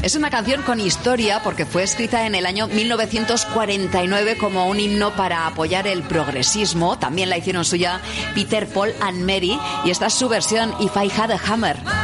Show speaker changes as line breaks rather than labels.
Es una canción con historia porque fue escrita en el año 1949 como un himno para apoyar el progresismo. También la hicieron suya Peter, Paul and Mary, y esta es su versión If I Had a Hammer.